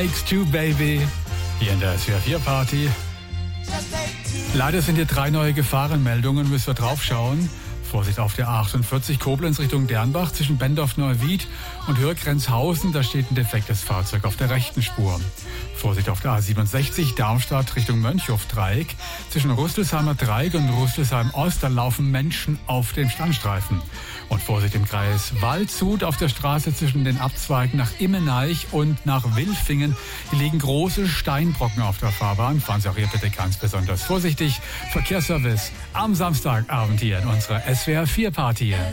Takes Two, Baby. Hier in der SWR 4 Party. Leider sind hier 3 neue Gefahrenmeldungen, müssen wir drauf schauen. Vorsicht auf der A48 Koblenz Richtung Dernbach zwischen Bendorf-Neuwied und Hürgrenzhausen. Da steht ein defektes Fahrzeug auf der rechten Spur. Vorsicht auf der A67 Darmstadt Richtung Mönchhof-Dreieck. Zwischen Rüsselsheimer Dreieck und Rüsselsheim-Ost, da laufen Menschen auf dem Standstreifen. Und Vorsicht im Kreis Waldshut auf der Straße zwischen den Abzweigen nach Immeneich und nach Wilfingen. Hier liegen große Steinbrocken auf der Fahrbahn. Fahren Sie auch hier bitte ganz besonders vorsichtig. Verkehrsservice am Samstagabend hier in unserer SWR 4 Party.